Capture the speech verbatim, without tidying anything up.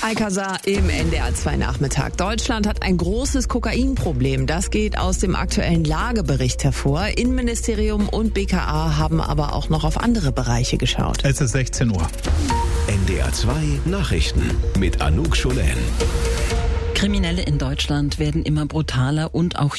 Alcazar im N D R zwei Nachmittag. Deutschland hat ein großes Kokainproblem. Das geht aus dem aktuellen Lagebericht hervor. Innenministerium und B K A haben aber auch noch auf andere Bereiche geschaut. Es ist sechzehn Uhr. N D R zwei Nachrichten mit Anouk Scholen. Kriminelle in Deutschland werden immer brutaler und auch